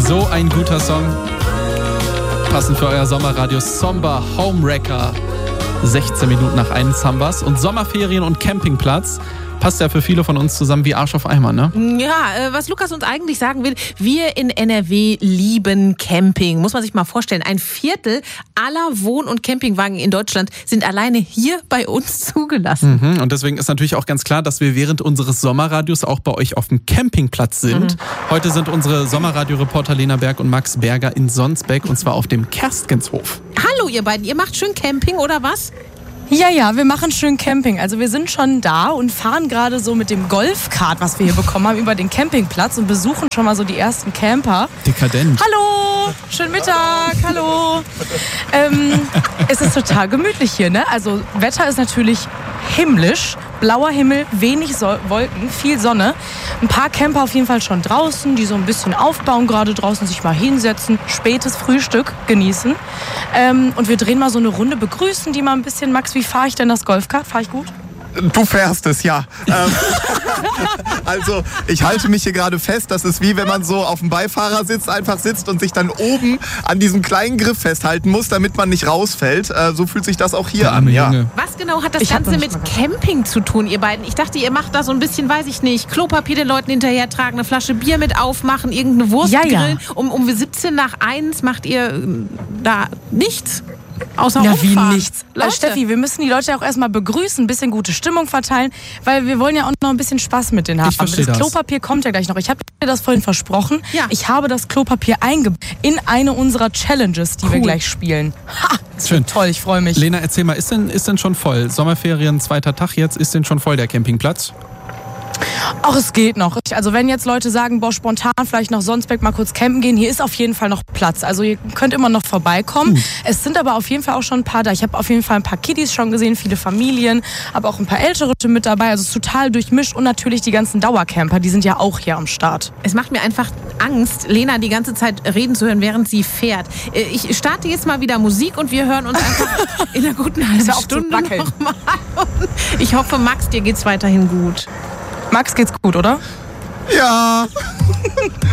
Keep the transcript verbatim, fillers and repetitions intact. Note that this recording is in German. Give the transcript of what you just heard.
So ein guter Song. Passend für euer Sommerradio Somber Homewrecker. sechzehn Minuten nach eins haben wir's. Und Sommerferien und Campingplatz passt ja für viele von uns zusammen wie Arsch auf Eimer, ne? Ja, was Lukas uns eigentlich sagen will, wir in N R W lieben Camping. Muss man sich mal vorstellen, ein Viertel aller Wohn- und Campingwagen in Deutschland sind alleine hier bei uns zugelassen. Mhm, und deswegen ist natürlich auch ganz klar, dass wir während unseres Sommerradios auch bei euch auf dem Campingplatz sind. Mhm. Heute sind unsere Sommerradio-Reporter Lena Berg und Max Berger in Sonsbeck und zwar auf dem Kerstgenshof. Hallo ihr beiden, ihr macht schön Camping oder was? Ja, ja, wir machen schön Camping. Also wir sind schon da und fahren gerade so mit dem Golfkart, was wir hier bekommen haben, über den Campingplatz und besuchen schon mal so die ersten Camper. Dekadent. Hallo, schönen Mittag, hallo. Ähm, es ist total gemütlich hier, ne? Also Wetter ist natürlich himmlisch, blauer Himmel, wenig so- Wolken, viel Sonne. Ein paar Camper auf jeden Fall schon draußen, die so ein bisschen aufbauen, gerade draußen sich mal hinsetzen, spätes Frühstück genießen. Ähm, und wir drehen mal so eine Runde, begrüßen die mal ein bisschen. Max, wie fahre ich denn das Golfkart? Fahre ich gut? Du fährst es, ja. Ähm, also ich halte mich hier gerade fest, das ist wie wenn man so auf dem Beifahrersitz einfach sitzt und sich dann oben an diesem kleinen Griff festhalten muss, damit man nicht rausfällt. Äh, so fühlt sich das auch hier an. Ja. Was genau hat das Ich hab Ganze noch mit nicht mal Camping zu tun, ihr beiden? Ich dachte, ihr macht da so ein bisschen, weiß ich nicht, Klopapier den Leuten hinterher tragen, eine Flasche Bier mit aufmachen, irgendeine Wurst Ja, ja. grillen. Um, um siebzehn nach eins macht ihr äh, da nichts. Außer Ja, wie rumfahren. nichts. Leute. Also Steffi, wir müssen die Leute auch erstmal begrüßen, ein bisschen gute Stimmung verteilen, weil wir wollen ja auch noch ein bisschen Spaß mit denen haben. Ich versteh das das. Klopapier kommt ja gleich noch. Ich habe dir das vorhin versprochen. Ja. Ich habe das Klopapier eingebaut in eine unserer Challenges, die wir Cool. gleich spielen. Ha, das Schön. wird toll, ich freue mich. Lena, erzähl mal, ist denn, ist denn schon voll? Sommerferien, zweiter Tag jetzt, ist denn schon voll der Campingplatz? Ach, es geht noch. Also wenn jetzt Leute sagen, boah, spontan vielleicht nach Sonsbeck mal kurz campen gehen, hier ist auf jeden Fall noch Platz. Also ihr könnt immer noch vorbeikommen. Es sind aber auf jeden Fall auch schon ein paar da. Ich habe auf jeden Fall ein paar Kiddies schon gesehen, viele Familien, aber auch ein paar Ältere mit dabei. Also es ist total durchmischt und natürlich die ganzen Dauercamper, die sind ja auch hier am Start. Es macht mir einfach Angst, Lena die ganze Zeit reden zu hören, während sie fährt. Äh, Ich starte jetzt mal wieder Musik und wir hören uns einfach in einer guten halben Hör auf zu Stunde wackeln. nochmal. Ich hoffe, Max, dir geht's weiterhin gut. Max, geht's gut, oder? Ja.